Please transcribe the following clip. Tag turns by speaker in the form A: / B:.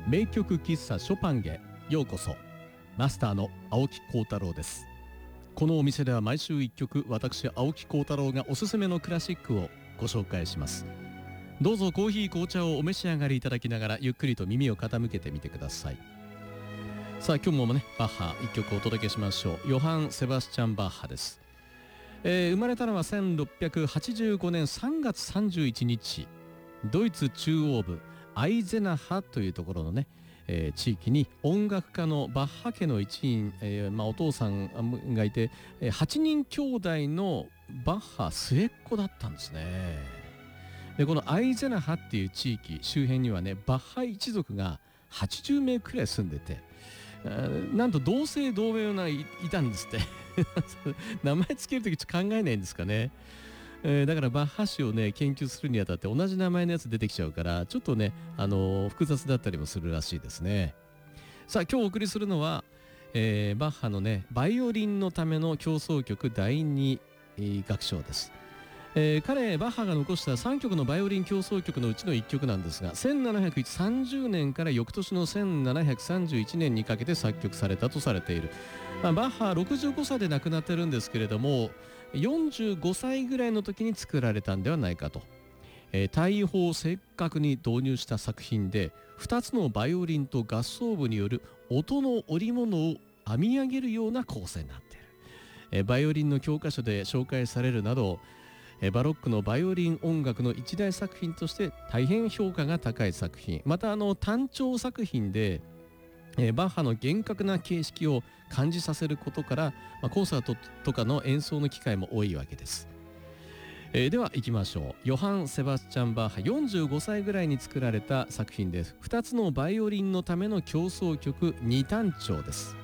A: 名曲喫茶ショパンへようこそ。マスターの青木幸太郎です。このお店では毎週1曲、私青木幸太郎がおすすめのクラシックをご紹介します。どうぞコーヒー紅茶をお召し上がりいただきながらゆっくりと耳を傾けてみてください。さあ今日もねバッハ1曲お届けしましょう。ヨハン・セバスチャン・バッハです。生まれたのは1685年3月31日、ドイツ中央部アイゼナハというところのね、地域に音楽家のバッハ家の一員、お父さんがいて、8人兄弟のバッハ末っ子だったんですね。でこのアイゼナハっていう地域周辺にはねバッハ一族が80名くらい住んでて、なんと同姓同名がいたんですって名前つけるときちょっと考えないんですかね。だからバッハ氏をね研究するにあたって同じ名前のやつ出てきちゃうからちょっとね複雑だったりもするらしいですね。さあ今日お送りするのは、バッハのねバイオリンのための協奏曲第2楽章です。彼バッハが残した3曲のバイオリン協奏曲のうちの1曲なんですが、1730年から翌年の1731年にかけて作曲されたとされている。バッハ65歳で亡くなってるんですけれども、45歳ぐらいの時に作られたんではないかと。大砲を正確に導入した作品で、2つのバイオリンと合奏部による音の織物を編み上げるような構成になっている。バイオリンの教科書で紹介されるなど、バロックのバイオリン音楽の一大作品として大変評価が高い作品。また単調作品で、バッハの厳格な形式を感じさせることから、コンサートとかの演奏の機会も多いわけです。では行きましょう。ヨハン・セバスチャン・バッハ45歳ぐらいに作られた作品です。2つのバイオリンのための協奏曲2単調です。